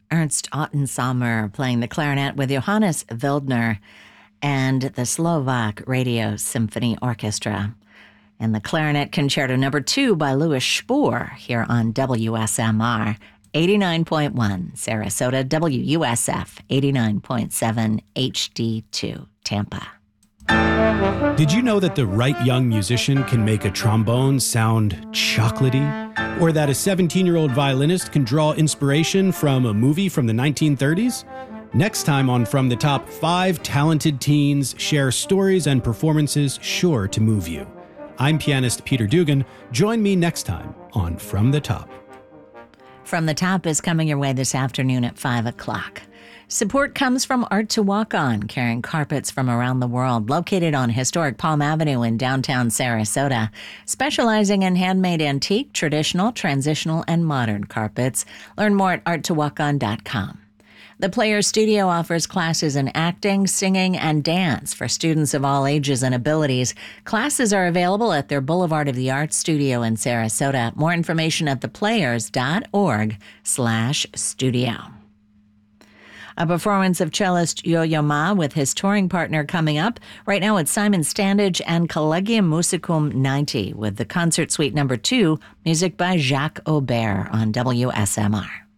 Ernst Ottensamer playing the clarinet with Johannes Wildner and the Slovak Radio Symphony Orchestra. And the Clarinet Concerto No. 2 by Louis Spohr here on WSMR 89.1 Sarasota, WUSF 89.7 HD2 Tampa. Did you know that the right young musician can make a trombone sound chocolatey? Or that a 17-year-old violinist can draw inspiration from a movie from the 1930s? Next time on From the Top, 5 talented teens share stories and performances sure to move you. I'm pianist Peter Dugan. Join me next time on From the Top. From the Top is coming your way this afternoon at 5 o'clock. Support comes from Art to Walk On, carrying carpets from around the world, located on historic Palm Avenue in downtown Sarasota, specializing in handmade antique, traditional, transitional, and modern carpets. Learn more at arttowalkon.com. The Players Studio offers classes in acting, singing, and dance for students of all ages and abilities. Classes are available at their Boulevard of the Arts studio in Sarasota. More information at theplayers.org/studio. A performance of cellist Yo-Yo Ma with his touring partner coming up. Right now it's Simon Standage and Collegium Musicum 90 with the Concert Suite No. 2, music by Jacques Aubert on WSMR.